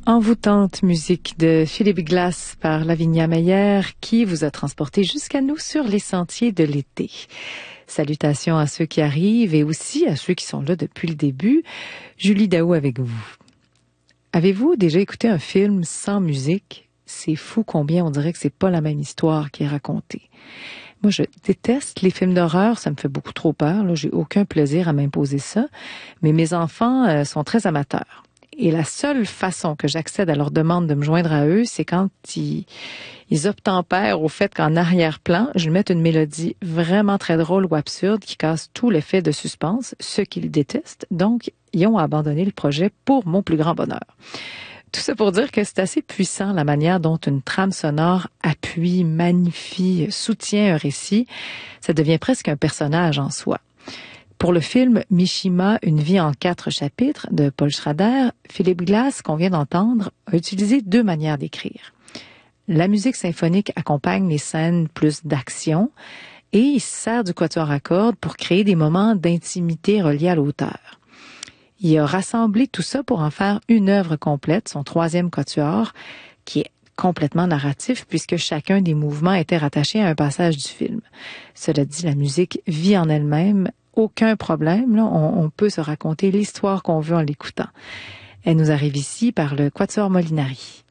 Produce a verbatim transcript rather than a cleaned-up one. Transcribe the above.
Envoûtante musique de Philippe Glass par Lavinia Meyer qui vous a transporté jusqu'à nous sur les sentiers de l'été. Salutations à ceux qui arrivent et aussi à ceux qui sont là depuis le début. Julie Daou avec vous. Avez-vous déjà écouté un film sans musique? C'est fou combien on dirait que c'est pas la même histoire qui est racontée. Moi, je déteste les films d'horreur, ça me fait beaucoup trop peur. Là, j'ai aucun plaisir à m'imposer ça. Mais mes enfants euh, sont très amateurs. Et la seule façon que j'accède à leur demande de me joindre à eux, c'est quand ils, ils obtempèrent au fait qu'en arrière-plan, je mette une mélodie vraiment très drôle ou absurde qui casse tout l'effet de suspense, ce qu'ils détestent. Donc, ils ont abandonné le projet pour mon plus grand bonheur. Tout ça pour dire que c'est assez puissant la manière dont une trame sonore appuie, magnifie, soutient un récit. Ça devient presque un personnage en soi. Pour le film Mishima, une vie en quatre chapitres de Paul Schrader, Philippe Glass, qu'on vient d'entendre, a utilisé deux manières d'écrire. La musique symphonique accompagne les scènes plus d'action et il sert du quatuor à cordes pour créer des moments d'intimité reliés à l'auteur. Il a rassemblé tout ça pour en faire une œuvre complète, son troisième quatuor, qui est complètement narratif puisque chacun des mouvements était rattaché à un passage du film. Cela dit, la musique vit en elle-même. Aucun problème, là, on, on peut se raconter l'histoire qu'on veut en l'écoutant. Elle nous arrive ici par le Quatuor Molinari.